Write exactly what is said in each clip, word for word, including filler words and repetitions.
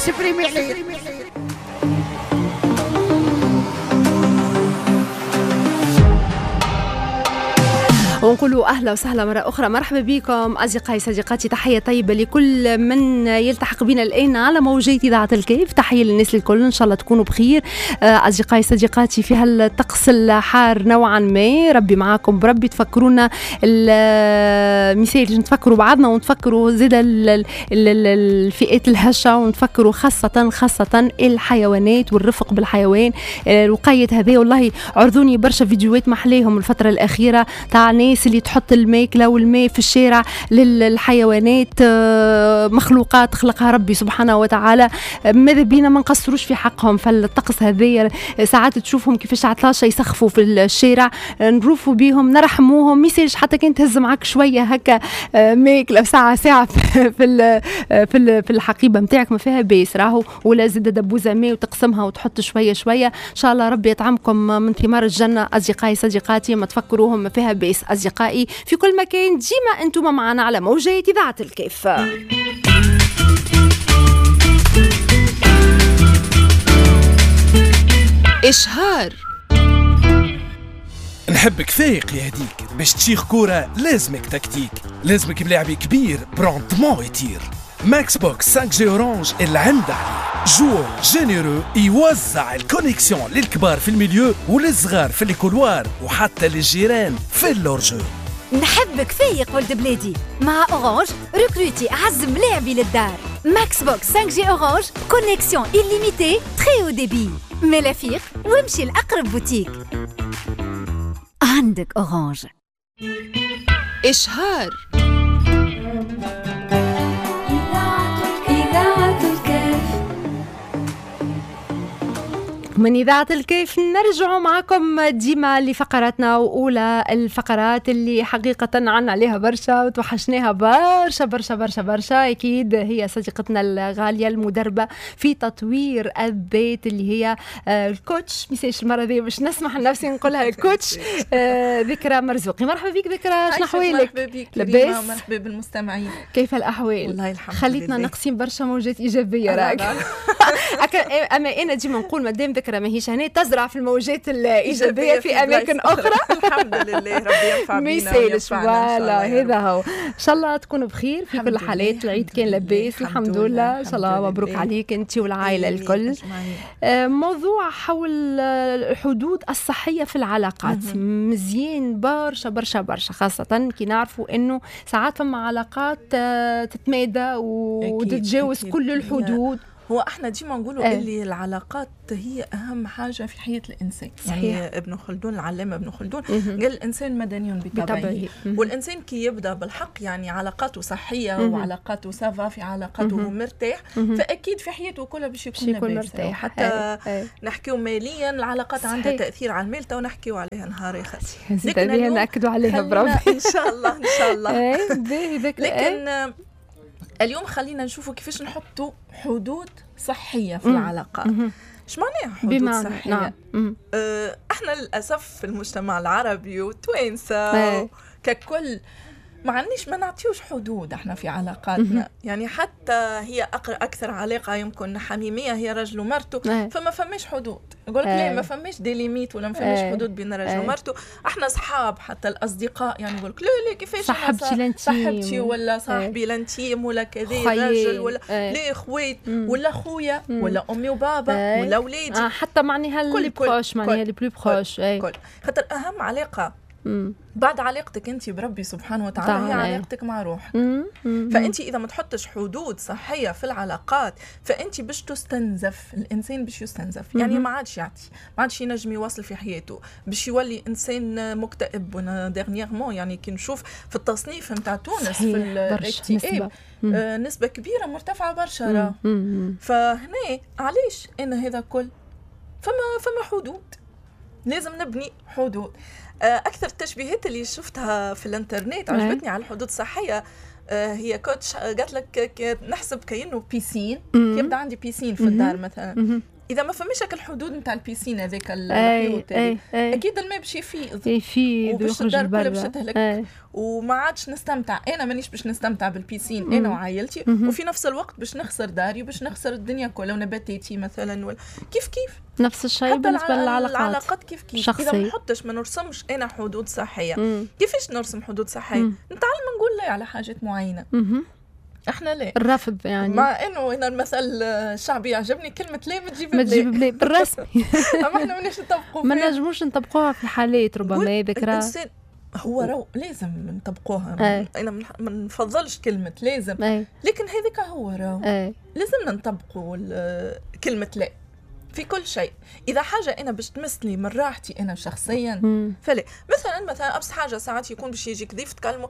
سبريمي عليه. ونقولوا أهلا وسهلا مرة أخرى، مرحبا بكم أصدقائي صديقاتي، تحية طيبة لكل من يلتحق بنا الآن على موجات إذاعة الكيف، تحية للناس الكل، إن شاء الله تكونوا بخير أصدقائي صديقاتي في هالطقس الحار نوعا ما. ربي معاكم، بربي تفكرونا المثال، نتفكروا بعضنا ونتفكروا زيدا الفئات الهشة، ونتفكروا خاصة خاصة الحيوانات والرفق بالحيوان، الوقاية هذه. والله عرضوني برشا فيديوهات محليهم الفترة الأخيرة تاع الناس اللي تحط الماكله والماء في الشارع للحيوانات، مخلوقات خلقها ربي سبحانه وتعالى، ماذا بينا ما نقصروش في حقهم. فالطقس هذه ساعات تشوفهم كيفاش عطلاشة يسخفوا في الشارع، نروفوا بيهم نرحموهم، ميساج حتى كان تهز معك شويه هكا ماكله ساعه ساعه في في في الحقيبه نتاعك ما فيها باس راهو، ولا زيد دبوزه ماء وتقسمها وتحط شويه شويه. ان شاء الله ربي يطعمكم من ثمار الجنه اصدقائي صديقاتي، ما تفكروهم ما فيها باس أصدقائي في كل مكان. ديما أنتم معنا على موجات إذاعة الكيف. إشهار. نحبك فايق يا هديك، باش تشيخ كورة لازمك تكتيك، لازمك بلاعبي كبير بروندمون يطير. ماكس بوكس خمسة جي اورانج العمد عليه، جوع جينيرو يوزع الكونيكسيون للكبار في الميليو وللصغار في الكولوار وحتى للجيران في اللورجو. نحبك فايق ولد بلادي، مع اورانج ريكروتي اعز ملاعبي للدار. ماكس بوكس خمسة جي اورانج كونيكسيون إليميتي تري او ديبي، ملافيق وامشي لأقرب بوتيك. عندك اورانج. إشهار. من إذاعة الكيف نرجع معكم ديما لفقراتنا، وأولى الفقرات اللي حقيقة عنا عليها برشا وتوحشناها برشا برشا برشا برشا، أكيد هي صديقتنا الغالية المدربة في تطوير الذات اللي هي الكوتش. ميساش المرة دي باش نسمح لنفسي نقولها الكوتش ذكرى مرزوقي. مرحبا بك ذكرى، شنو أحوالك؟ مرحبا بك لاباس؟ مرحبا بالمستمعين، كيف الأحوال؟ والله الحمد خليتنا لله. نقسم برشا موجات إيجابية راك. أما أنا ديما نقول مادام ذكرى ماهيش هنا تزرع في الموجات الإيجابية في أماكن أخرى. الحمد لله، ربي ينفع بينا وينفعنا. فوالا هذا هو. إن شاء الله تكون بخير في كل الحالات، العيد كان لاباس الحمد لله، إن شاء الله مبروك عليك أنت والعائلة الكل. موضوع حول الحدود الصحية في العلاقات مزيان برشا برشا برشا، خاصة كي نعرفوا إنه ساعات فما علاقات تتمادى وتتجاوز كل الحدود. هو احنا ديما نقولوا آه. اللي العلاقات هي اهم حاجه في حياه الانسان. صحيح. يعني ابن خلدون العلامه ابن خلدون قال الانسان مدني بطبعه، والانسان كي يبدا بالحق يعني علاقاته صحيه وعلاقاته سافا، في علاقاته مرتاح، فاكيد في حياته كلها باش يكون مرتاح. حتى آه. آه. نحكيو ماليا العلاقات صحيح. عندها تاثير على المال، تو نحكيو عليها نهار اخر، لكن ناكدوا عليها بربي ان شاء الله ان شاء الله. لكن اليوم خلينا نشوفوا كيفاش نحطوا حدود صحية في العلاقات. ايش معناها حدود بمعنى. صحية؟ نعم. اه احنا للأسف في المجتمع العربي وتوانسة ككل ما عنديش ما نعطيوش حدود احنا في علاقاتنا. يعني حتى هي اكثر علاقه يمكن حميميه هي رجل ومرته، فما فماش حدود. يقول لك لا ما فماش دي ليميت ولا ما فماش حدود بين رجل ومرته. احنا اصحاب حتى الاصدقاء يعني يقول لك لا لا كيفاش صاحبتي لانتيم، صاحبتي ولا صاحبي لانتيم ولا كذا راجل ولا لا خويت ولا خويا ولا امي وبابا ولا اولادي، آه حتى معناها اللي بروش، معناها اللي بلو بروش. خاطر اهم علاقه مم. بعد علاقتك انت بربي سبحانه وتعالى هي علاقتك مع روحك. فانت اذا ما تحطش حدود صحيه في العلاقات فانت باش تستنزف، الانسان باش يستنزف. يعني ما عادش يعطي، ما عادش ينجم يواصل في حياته، باش يولي انسان مكتئب. وانا ديرنييرمون يعني كي نشوف في التصنيف نتاع تونس في الاكتئاب آه نسبه كبيره مرتفعه برشا. فهنا علاش ان هذا كل فما فما حدود، لازم نبني حدود. أكثر التشبيهات اللي شفتها في الانترنت عجبتني على الحدود الصحية. هي كوتش قالت لك نحسب كأنه بيسين، يبدأ عندي بيسين في الدار مثلا، اذا ما فماش هكا الحدود نتاع البيسين هذاك الحيوط أي أي اكيد الماء باش يفيض يفيض وباش الدار كلها باش برا. تهلك أي. وما عادش نستمتع. انا مانيش باش نستمتع بالبيسين انا وعائلتي، وفي نفس الوقت باش نخسر داري وباش نخسر الدنيا كلها ونباتاتي مثلا ولا كيف كيف. نفس الشيء بالنسبه للعلاقات العلاقات كيف كيف شخصي. اذا ما نحطش ما نرسمش انا حدود صحيه. مم. كيفاش نرسم حدود صحيه؟ نتعلم نقول لا على حاجات معينه. مم. احنا لا الرفض يعني، مع انه انا المثل الشعبي يعجبني كلمه لا ما تجيب ما تجيب بلا بالرسمي. اما احنا ماناش نطبقوا ما فيها. نجموش نطبقوها في حالات ربما هذاك راه الانسان هو رو لازم نطبقوها. أي. انا ما نفضلش كلمه لازم، أي. لكن هذيك هو رو أي. لازمنا نطبقوا كلمه لا في كل شيء. اذا حاجه انا باش تمسني من راحتي انا شخصيا مم. فلا. مثلا مثلا ابسط حاجه ساعات يكون باش يجيك ضيف تكلمه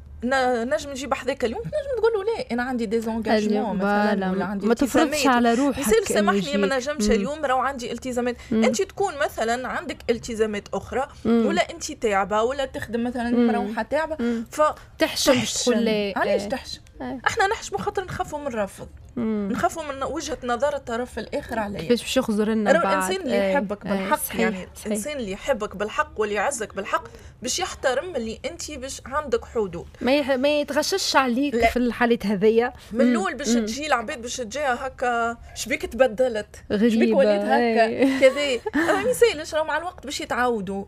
نجم نجيب حذاك اليوم، نجم تقول له لا انا عندي ديزونجاجمون مثلا ولا عندي ما تفرضش على روحك. يصير سامحني ما نجمش اليوم راهو عندي التزامات. انت تكون مثلا عندك التزامات اخرى مم. ولا انت تعبه ولا تخدم مثلا مروحه تعبه فتحشم باش تقول لا. علاش تحشم؟ احنا نحشموا خاطر نخافوا من الرفض، نخافوا من وجهه نظر الطرف الاخر عليا. كيفاش باش يخزر لنا بعد. الانسان اللي يحبك بالحق صحيح. يعني صحيح. الانسان اللي يحبك بالحق واللي يعزك بالحق باش يحترم اللي انت باش عندك حدود، ما يح... ما يتغشش عليك لا. في الحالات هذيا من الاول باش تجي العباد باش تجيها هكا شبيك تبدلت غريبة. شبيك وليت هكا كذا. ما يسالش راهو مع الوقت باش يتعودوا.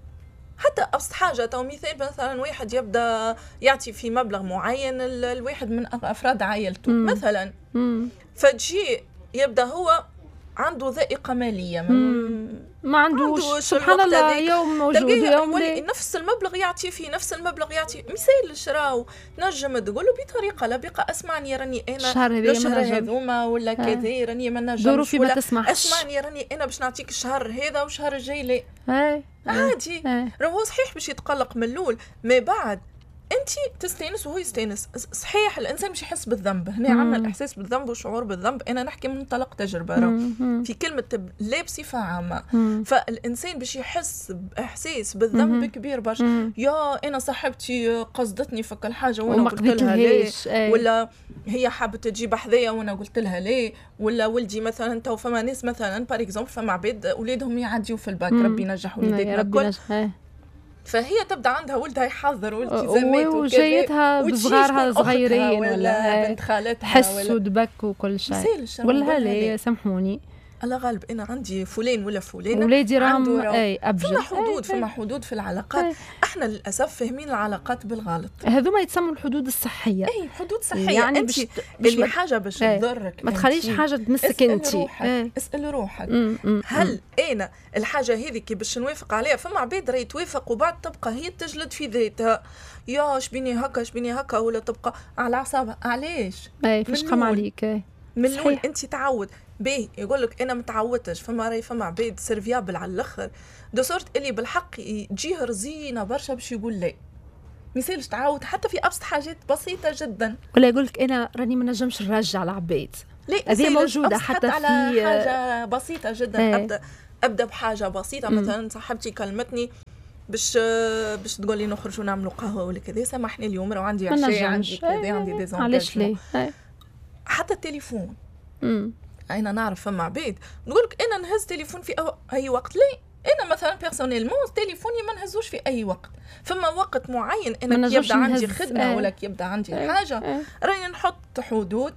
حتى أبسط حاجة تو مثال مثلا واحد يبدأ يعطي في مبلغ معين الواحد من أفراد عائلته مم. مثلا مم. فتجي يبدأ هو عنده ذائقة مالية ما عندوش سبحان الله يوم موجود يوم نفس المبلغ يعطي فيه نفس المبلغ يعطي مثال الشراو نجم تقوله بطريقة لبقى اسمعني راني انا الشهر هذوما ولا كذا راني ما نجمش ولا اسمعني راني انا باش نعطيك الشهر هذا والشهر الجاي لا عادي. راهو صحيح باش يتقلق من الاول ما بعد انت تستانس وهو يستانس. صحيح الانسان مش يحس بالذنب هنا عندنا الاحساس بالذنب والشعور بالذنب. انا نحكي من منطلق تجربه في كلمه لا بصفه عامه. فالانسان باش يحس باحساس بالذنب كبير برشا. يا انا صاحبتي قصدتني فك الحاجه وانا قلت لها ليه، ولا هي حابه تجيب حذايا وانا قلت لها ليه، ولا ولدي مثلا تو فما ناس مثلا بار اكزومبل فما عباد اولادهم يعديوا في الباك ربي ينجح وليداتنا الكل فهي تبدا عندها ولدها يحضر والتزامات وجايتها بصغارها صغيرين ولا بنت خالتها حس ودبك وكل شيء ولا لا سامحوني الله غالب انا عندي فلان ولا فلانه ولادي راهم اي ابجد فما حدود فما حدود في العلاقات. أي. احنا للاسف فاهمين العلاقات بالغلط. هذوما يتسموا الحدود الصحيه. اي حدود صحيه يعني انت اللي حاجه باش تضرك ما تخليش حاجه تمسك انت. اسال روحك هل انا الحاجه هذه كي باش نوافق عليها. فما عباد راهي توافق وبعد تبقى هي تجلد في ذاتها يا شبيني هكا شبيني هكا ولا تبقى على اعصابها. علاش؟ اي فاش قام عليك اي من الاول انت تعود بيه يقول لك انا متعودتش. فما راي فما عباد سيرفيابل على الاخر دو سورت اللي بالحق تجيه رزينه برشا باش يقول لا مثالش تعود حتى في ابسط حاجات بسيطه جدا. ولا يقول لك انا راني ما نجمش نرجع العباد. هذه موجوده حتى, حتى في على حاجه بسيطه جدا. ايه. ابدا ابدا بحاجه بسيطه. م. مثلا صاحبتي كلمتني باش باش تقول لي نخرجوا نعملوا قهوه ولا كذا سامحني اليوم راه عندي عشاء عندي كذا ايه. عندي ديزونجاجمون. علاش ليه؟ حتى التليفون امم انا نعرف فما عباد نقول لك انا نهز تليفون في اي وقت. ليه؟ انا مثلا بيرسونيلمون تليفوني ما نهزوش في اي وقت. فما وقت معين انا يبدا عندي خدمه اه. ولا يبدا عندي اه. حاجه اه. راني نحط حدود.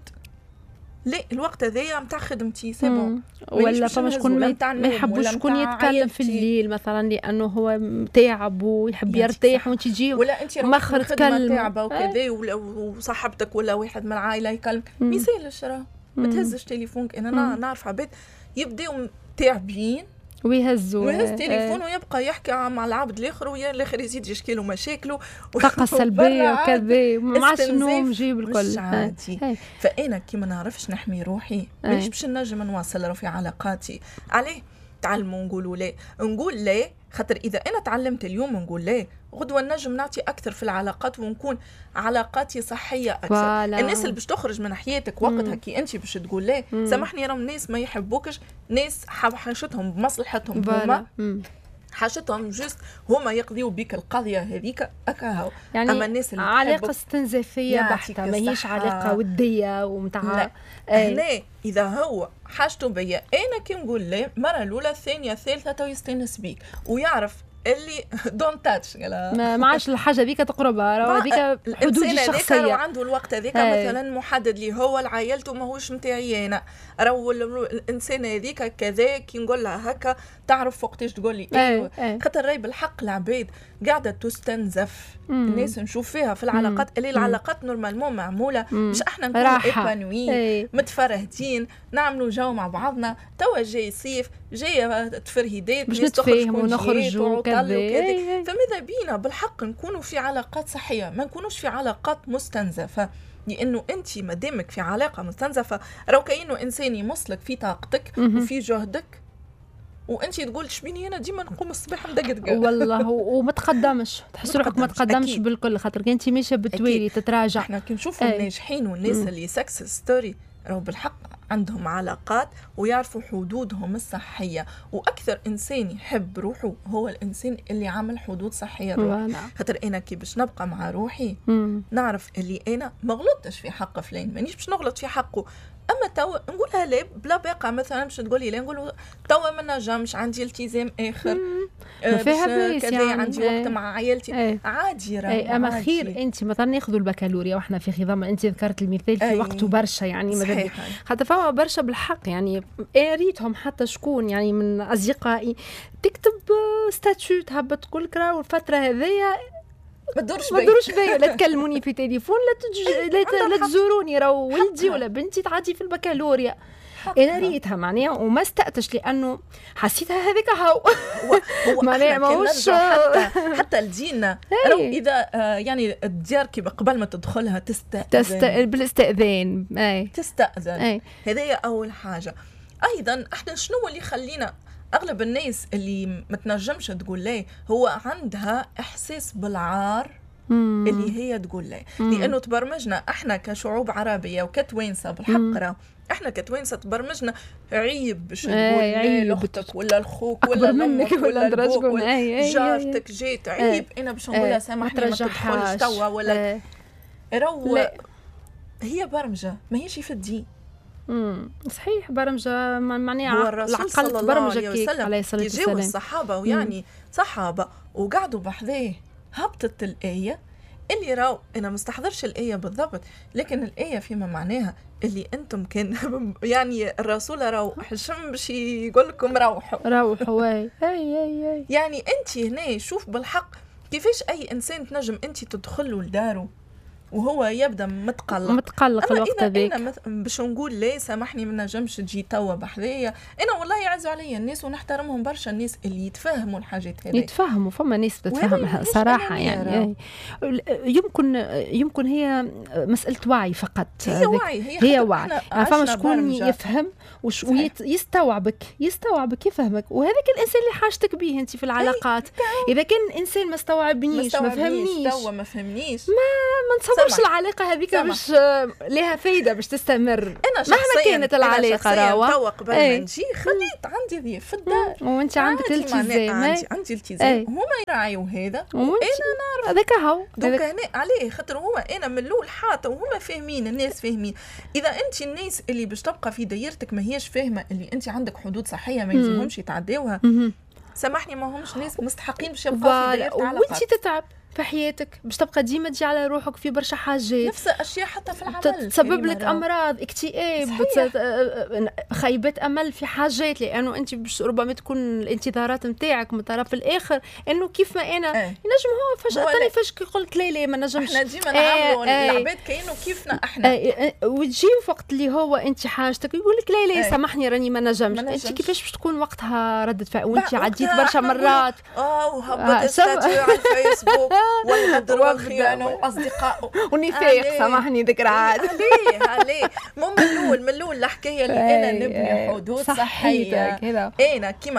لا الوقت هذايا نتاع خدمتي سي بون. ولا فما شكون ما يحبش شكون يتكلم في الليل مثلا لانه هو تعب ويحب يرتاح وانت تجي ولا انت مخر تكلم تعبه وكذا وصاحبتك ولا واحد من العائله يكلم مثالش راه ما تهزش تليفونك. انا نعرف عباد يبداو تعبين ويهزوا ويهز تليفون ويبقى يحكي مع العبد الاخر ويا الاخر يزيد يشكي له مشاكله طاقه سلبيه وكذا ما عادش نوم نجيب الكل. عادي. فانا كي ما نعرفش نحمي روحي مانيش باش نجم نواصل في علاقاتي. عليه تعلموا نقولوا لا. نقول لا خاطر اذا انا تعلمت اليوم نقول لا غدوه نجم نعطي اكثر في العلاقات ونكون علاقاتي صحيه اكثر. فالا. الناس اللي باش تخرج من حياتك وقتها كي انت باش تقول لا سامحني راهم ناس ما يحبوكش ناس حاشتهم بمصلحتهم هما حاجتهم جست هما يقضيوا بك القضيه هذيك اكاهو. يعني اما الناس اللي علاقه استنزافيه بحته ماهيش علاقه وديه ومتاع. هنا اذا هو حاجته بيا انا كي نقول له المره الاولى الثانيه الثالثه تو يستانس بيك ويعرف اللي دون تاتش ما معاش الحاجه ذيك تقربها راه هذيك حدودي الشخصيه وعنده الوقت هذاك مثلا محدد لي هو لعائلته ماهوش نتاعي انا راهو الانسان هذيك كذا كي نقول لها هكا تعرف وقتاش تقول لي ايوه خاطر راي بالحق العباد قاعده تستنزف. مم. الناس نشوف فيها في العلاقات اللي العلاقات نورمالمون معموله مش احنا نكونوا ايبانوي متفرهدين نعملوا جو مع بعضنا. توا جاي صيف جاي تفرهيدات باش نتفاهموا ونخرجوا كذا. فماذا بينا بالحق نكونوا في علاقات صحيه ما نكونوش في علاقات مستنزفه. لانه انت مادامك في علاقه مستنزفه راهو كأنه انسان يمصلك في طاقتك وفي جهدك وانت تقول شبيني انا ديما نقوم الصباح ندقدق والله وما تقدمش تحس روحك ما تقدمش بالكل خاطر انت ماشيه بالتوالي تتراجع. احنا كي نشوفوا الناجحين والناس مم. اللي سكسس ستوري راهو بالحق عندهم علاقات ويعرفوا حدودهم الصحيه. واكثر انسان يحب روحه هو الانسان اللي عامل حدود صحيه روحه. خاطر انا كي باش نبقى مع روحي مم. نعرف اللي انا ما غلطتش في حق فلان مانيش باش نغلط في حقه. اما توا نقولها لا بلا باقه مثلا باش تقولي لا نقول توا ما نجمش عندي التزام اخر ما فيها بيس كذا يعني عندي وقت مع عائلتي ايه. عادي راه ايه. اما عادي. خير انت مثلا ناخذوا البكالوريا واحنا في خضم انت ذكرت المثال في ايه. وقته برشا يعني ماذا خاطر فما برشا بالحق يعني ريتهم حتى شكون يعني من اصدقائي تكتب ستاتيو تهبط تقول لك راهو الفتره هذيا ما تدورش بيا ما تدورش بيا لا تكلموني في تليفون لا تج... لا, لا تزوروني راهو ولدي ولا بنتي تعدي في البكالوريا. انا ريتها معناها وما استأتش لانه حسيتها هذيك هاو معناها ماهوش حتى حتى لدينا راهو اذا آه يعني الديار كي قبل ما تدخلها تستأذن تست... بالاستئذان اي تستأذن هذه اول حاجه. ايضا احنا شنو اللي يخلينا اغلب الناس اللي ما تنجمش تقول ليه هو عندها احساس بالعار مم. اللي هي تقول ليه لانه تبرمجنا احنا كشعوب عربيه وكتوانسه بالحق راه احنا كتوانسه تبرمجنا عيب باش تقول لاختك ولا لخوك ولا لامك ولا لابوك ولا جارتك جيت عيب انا باش نقولها سامحني ما تدخلش توا ولا رو هي برمجه ماهيش في الدين. امم صحيح برمجه معناها العقل برمجه كيك عليه الصلاه والسلام. يجيو الصحابه ويعني صحابه وقعدوا بحذاه هبطت الايه اللي راو انا مستحضرش الايه بالضبط لكن الايه فيما معناها اللي انتم كان يعني الرسول راو حشم باش يقول لكم روحوا روحوا اي اي اي يعني انت هنا شوف بالحق كيفاش اي انسان تنجم انت تدخلوا لداره وهو يبدا متقلق متقلق الوقت هذاك. انا باش نقول ليه سامحني ما نجمش تجي توا بحذايا انا والله يعزوا عليا الناس ونحترمهم برشا الناس اللي يتفاهموا الحاجات هذه يتفاهموا فما ناس تتفهمها صراحه يعني يمكن يمكن هي مساله وعي فقط هي وعي هي, هي وعي فما شكون يفهم وش يستوعبك يستوعبك يفهمك وهذاك الانسان اللي حاجتك به انت في العلاقات. اذا كان الانسان ما استوعبنيش ما فهمنيش توا ما فهمنيش ما ما نتصورش العلاقه هذيك باش لها فايده باش تستمر انا مهما كانت العلاقه راهو توا قبل ما نجي خليت عندي ضيف في الدار وانت عندك التزام عندي عندي التزام هما يراعيوا هذا وانا نعرف هذاك هو دوك هنا عليه خاطر هما انا من الاول حاطه وهما فاهمين الناس فاهمين. اذا انت الناس اللي باش تبقى في دايرتك ما هيش فاهمه اللي انت عندك حدود صحيه ما يلزمهمش يتعداوها سامحني ما همش ناس مستحقين باش يبقاو في دايره علاقات وانت تتعب في حياتك باش تبقى ديما تجي على روحك في برشا حاجات نفس الاشياء حتى في العمل تسبب لك امراض اكتئاب خيبات امل في حاجات لانه انت باش ربما تكون الانتظارات نتاعك من الطرف الاخر انه كيف ما انا ايه. نجم هو فجاه فاش يقول لك لا لا ما نجمش احنا ديما نعملوا ايه. العباد كانوا كيفنا احنا ايه. وتجي وقت اللي هو انت حاجتك يقول لك لا لا ايه. سامحني راني ما نجمش انت كيفاش باش تكون وقتها ردة فعل وانت عديت برشا مرات اه وهبطت ستاتيو على الفيسبوك والغدر والخيانه واصدقائه ونفاق سامحني ذكريات عليه عليه مو من الاول من الاول الحكايه اللي انا نبني حدود صحيه كذا انا كيما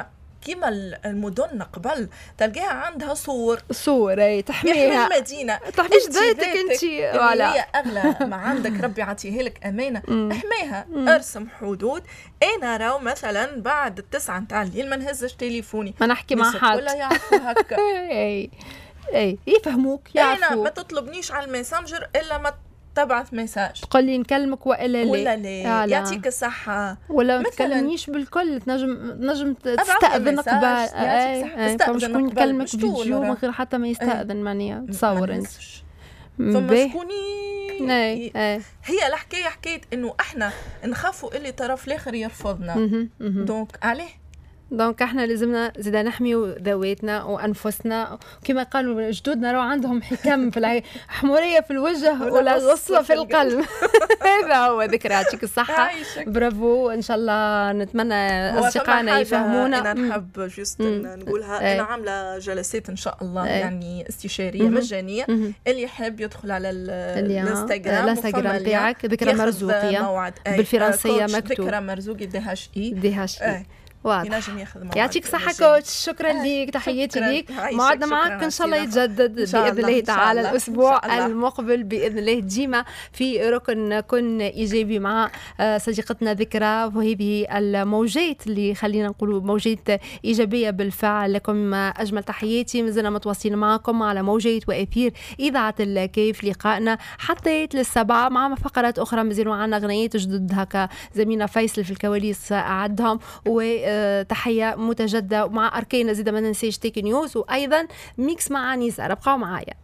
كيما المدن قبل تلقاها عندها صور صور اي تحميها المدينه تحميش ذاتك انت ولا هي اغلى ما عندك ربي يعطيها لك امانه احميها ارسم حدود. انا راو مثلا بعد التسعة نتاع الليل ما نهزش تليفوني ما نحكي مع حد ولا يعرفوا هكا اي اي يفهموك يعرفوا. انا ما تطلبنيش على الماسنجر الا ما تبعث ميساج تقول لي نكلمك والا لا ولا لا يعطيك الصحه ولا ما تكلمنيش بالكل تنجم تنجم تستأذن قبل اي شكون يكلمك فيديو من غير حتى ما يستأذن معناها تصور انت فما شكوني هي الحكايه حكايه انه احنا نخافوا اللي طرف الاخر يرفضنا دونك عليه دونك احنا لازمنا زيدا نحميو ذواتنا وانفسنا كما قالوا جدودنا، راهو عندهم حكم في العي... حموريه في الوجه ولا غصه في القلب. هذا هو ذكرى. يعطيك الصحه، برافو. ان شاء الله نتمنى اصدقائنا يفهمونا. انا نحب جوست نقولها، انا عامله جلسات ان شاء الله يعني استشاريه مجانيه، اللي يحب يدخل على الانستغرام الانستغرام تاعك ذكرى مرزوقيه بالفرنسيه مكتوب ذكرى مرزوقي دي هاش اي دي هاش اي. يعطيك صحة كوتش، شكرا ليك، تحياتي ليك. موعدنا معك ان شاء الله يتجدد باذن الله تعالى الاسبوع المقبل باذن الله، ديما في ركن كن ايجابي مع صديقتنا ذكرى، وهذه الموجات اللي خلينا نقولوا موجات ايجابيه بالفعل. لكم اجمل تحياتي، مازلنا متواصلين معكم على موجات واثير اذاعه الكيف. لقائنا حتى للسبعه مع فقرات اخرى، مازالوا عندنا اغنيات جدد هكا زميلنا فيصل في الكواليس اعدهم، و تحية متجددة مع أركينا زيدا ما ننسيش تيكي نيوز، وأيضا ميكس مع نيسة. ابقوا معايا.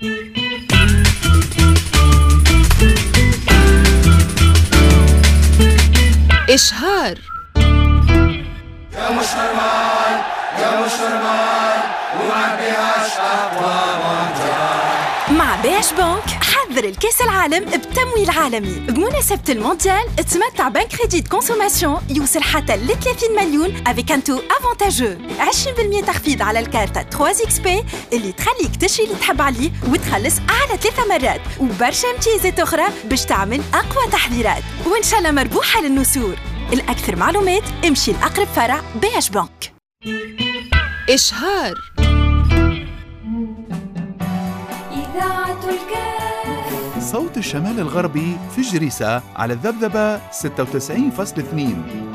إشهار يا مش نورمال يا مش نورمال وما بيهاش أقوى مونديال. مع بيش بنك حضر الكاس العالم بتمويل عالمي. بمناسبة المونديال تمتع بنك كريديت كونسوماسيون يوصل حتى ل ثلاثين مليون افيك ان تو افونتاجو، عشرين بالمية تخفيض على الكارت ثلاثة إكس بي اللي تخليك تشري اللي تحب عليه وتخلص على ثلاثة مرات، وبرشا امتيازات أخرى باش تعمل أقوى تحضيرات، وإن شاء الله مربوحة للنسور. الأكثر معلومات امشي لأقرب فرع بيش بنك. إشهار صوت الشمال الغربي في جريسة على الذبذبة ستة وتسعين فاصلة اثنين.